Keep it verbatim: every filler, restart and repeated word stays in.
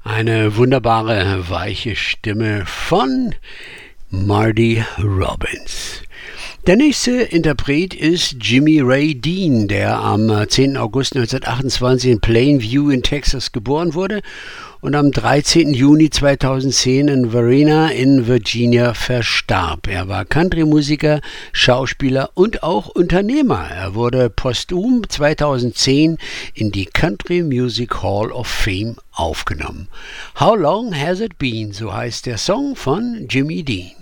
Eine wunderbare, weiche Stimme von Marty Robbins. Der nächste Interpret ist Jimmy Ray Dean, der am zehnten August neunzehnhundertachtundzwanzig in Plainview in Texas geboren wurde und am dreizehnten Juni zweitausendzehn in Varina in Virginia verstarb. Er war Country-Musiker, Schauspieler und auch Unternehmer. Er wurde posthum zweitausendzehn in die Country Music Hall of Fame aufgenommen. How Long Has It Been? So heißt der Song von Jimmy Dean.